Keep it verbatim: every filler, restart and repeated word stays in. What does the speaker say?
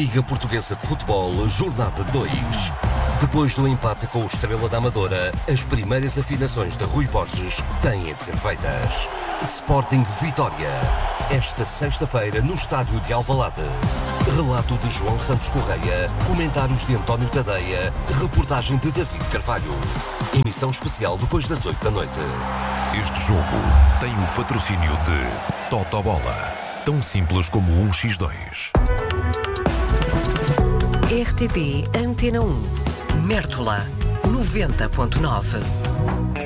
Liga Portuguesa de Futebol, Jornada dois. Depois do empate com o Estrela da Amadora, as primeiras afinações de Rui Borges têm de ser feitas. Sporting Vitória, esta sexta-feira no estádio de Alvalade. Relato de João Santos Correia, comentários de António Tadeia, reportagem de David Carvalho. Emissão especial depois das oito da noite. Este jogo tem o patrocínio de Totobola, tão simples como um por dois. R T P Antena um, Mértola, noventa ponto nove.